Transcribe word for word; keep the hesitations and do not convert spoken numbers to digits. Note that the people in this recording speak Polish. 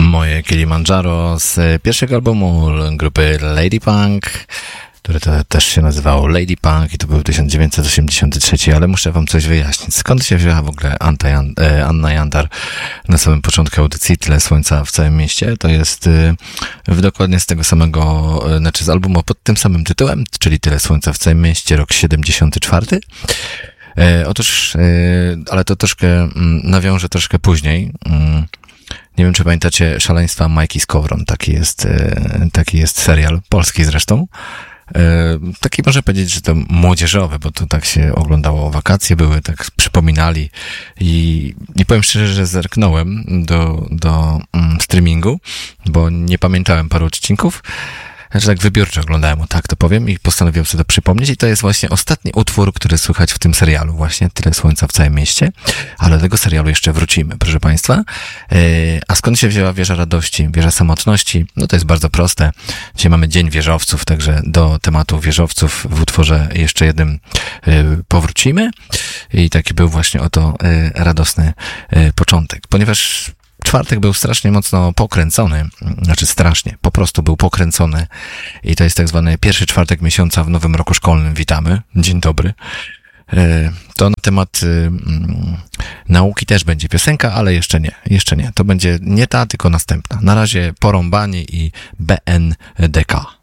Moje Kilimandżaro z pierwszego albumu grupy Lady Punk, które to też się nazywało Lady Punk i to był tysiąc dziewięćset osiemdziesiąty trzeci, ale muszę wam coś wyjaśnić. Skąd się wzięła w ogóle Anta Jan, e, Anna Jandar na samym początku audycji Tyle Słońca w całym mieście? To jest e, dokładnie z tego samego, e, znaczy z albumu pod tym samym tytułem, czyli Tyle Słońca w całym mieście, rok siedemdziesiąty czwarty. E, otóż, e, ale to troszkę m, nawiążę troszkę później. Mm. Nie wiem, czy pamiętacie Szaleństwa Majki Skowron. Taki jest, e, taki jest serial, polski zresztą. E, taki można powiedzieć, że to młodzieżowy, bo to tak się oglądało, wakacje były, tak przypominali i, i powiem szczerze, że zerknąłem do, do mm, streamingu, bo nie pamiętałem paru odcinków. Znaczy tak wybiórczo oglądałem, tak to powiem, i postanowiłem sobie to przypomnieć i to jest właśnie ostatni utwór, który słychać w tym serialu, właśnie Tyle Słońca w całym mieście, ale do tego serialu jeszcze wrócimy, proszę państwa. Yy, a skąd się wzięła Wieża Radości, Wieża Samotności? No to jest bardzo proste. Dzisiaj mamy Dzień Wieżowców, także do tematu wieżowców w utworze jeszcze jednym yy, powrócimy i taki był właśnie oto yy, radosny yy, początek, ponieważ czwartek był strasznie mocno pokręcony, znaczy strasznie, po prostu był pokręcony i to jest tak zwany pierwszy czwartek miesiąca w nowym roku szkolnym. Witamy, dzień dobry. To na temat nauki też będzie piosenka, ale jeszcze nie, jeszcze nie. To będzie nie ta, tylko następna. Na razie Porąbani i B N D K.